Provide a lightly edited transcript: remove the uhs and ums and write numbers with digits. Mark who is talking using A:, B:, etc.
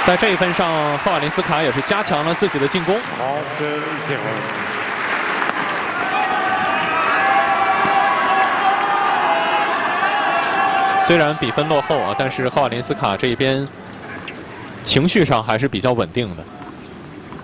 A: 在这一分上，赫瓦林斯卡也是加强了自己的进攻。虽然比分落后啊，但是赫瓦林斯卡这一边情绪上还是比较稳定的。